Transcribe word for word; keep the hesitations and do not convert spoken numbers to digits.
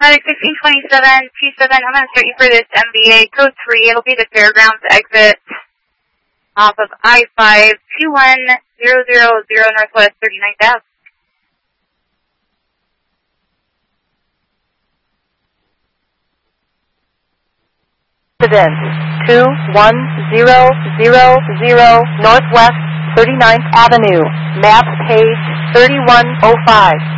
Product sixteen twenty-seven two seven, I'm going to start you for this M B A code three. It'll be the Fairgrounds exit off of I five two one zero zero zero Northwest thirty-ninth Avenue. Incident two one zero zero zero Northwest thirty-ninth Avenue, map page thirty-one oh five.